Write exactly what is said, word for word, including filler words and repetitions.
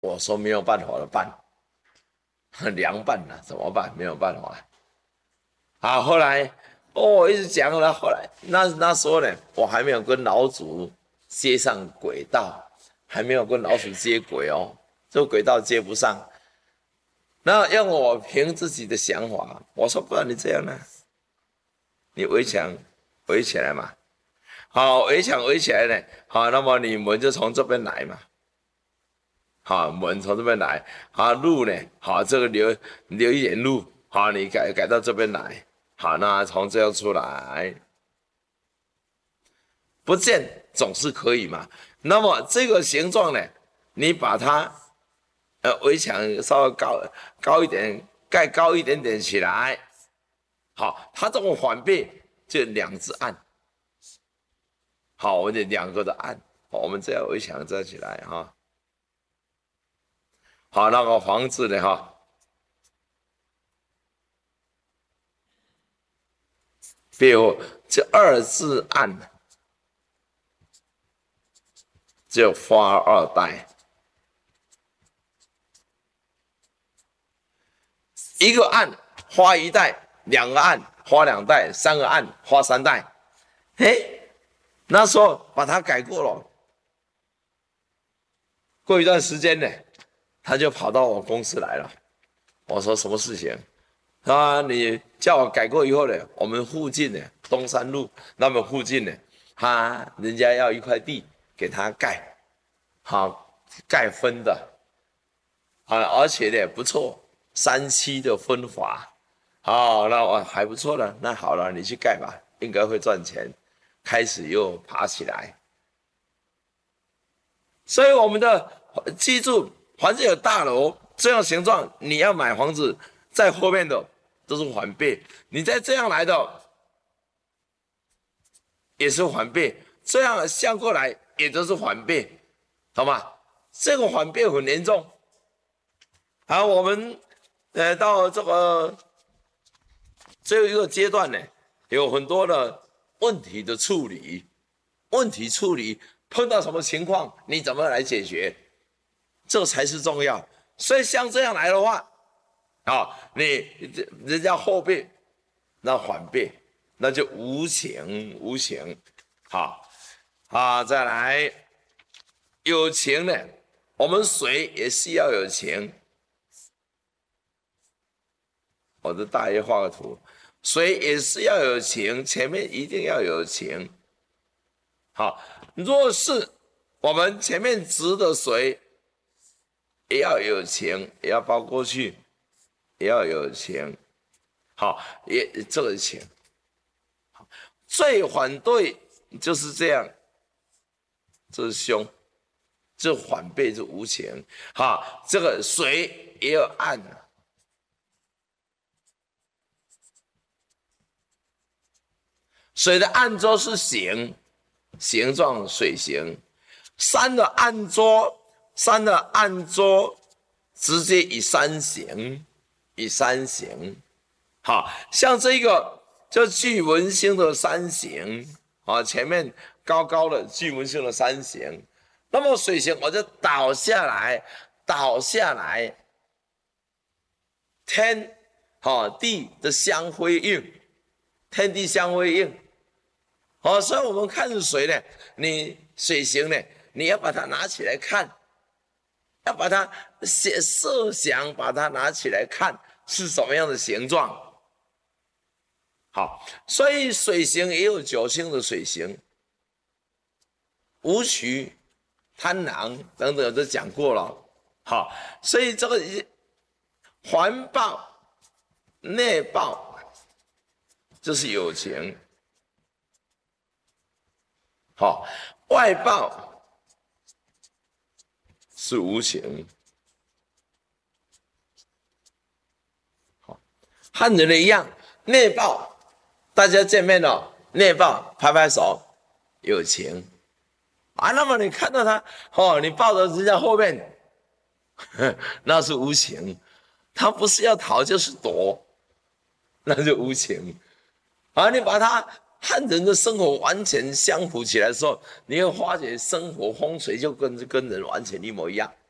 我说没有办法的办，凉拌了怎么办？没有办法。好，后来哦，一直讲了，后来那那时候呢，我还没有跟老祖接上轨道，还没有跟老祖接轨哦，这个轨道接不上。那让我凭自己的想法，我说不然你这样呢，你围墙围起来嘛，好，围墙围起来呢，好，那么你们就从这边来嘛。好，门从这边来，好路呢，好这个留留一点路，好你改改到这边来，好那从这样出来，不见总是可以嘛。那么这个形状呢，你把它呃围墙稍微高高一点，盖高一点点起来，好，它这种反背就两只按，好，我们两个的按，好我们这样围墙遮起来哈。好，那个房子呢？哈，比如这二字案就花二代，一个案花一代，两个案花两代，三个案花三代。嘿，那时候把它改过了。过一段时间呢，他就跑到我公司来了。我说什么事情？啊，你叫我改过以后呢，我们附近呢，东山路那么附近呢，他人家要一块地给他盖，好盖分的，啊，而且呢不错，三期的分法，好，那我还不错了，那好了，你去盖吧，应该会赚钱，开始又爬起来。所以我们的记住，凡是有大楼这样形状，你要买房子，在后面的都是环背，你再这样来的也是环背，这样向过来也都是环背，好吗？这个环背很严重。好，我们呃到这个最后一个阶段呢，有很多的问题的处理，问题处理碰到什么情况，你怎么来解决？这才是重要。所以像这样来的话，啊，你人家后背，那反背，那就无情无情。好，啊，再来有情呢，我们水也是要有情。我的大约画个图，水也是要有情，前面一定要有情。好，若是我们前面直的水也要有情，也要包过去，也要有情。好，也这个情。最反对就是这样，这是凶，这反背是无情。好，这个水也有暗。水的暗桌是形，形状水形；山的暗桌，山的暗桌直接以山形，以山形。好像这个叫巨文星的山形啊，前面高高的巨文星的山形，那么水形我就倒下来，倒下来，天好地的相辉映，天地相辉映。好，所以我们看水呢，你水形呢，你要把它拿起来看，要把它写设想，把它拿起来看是什么样的形状。好，所以水形也有九星的水形，武曲、贪狼等等都讲过了。好，所以这个环抱、内抱就是有情。好，外抱是无情。好，汉人的一样，内抱，大家见面了，内抱拍拍手，有情啊。那么你看到他，哦，你抱着人家后面，那是无情。他不是要逃就是躲，那就无情。啊，你把他汉人的生活完全相符起来的时候，你会发觉生活风水就跟跟人完全一模一样。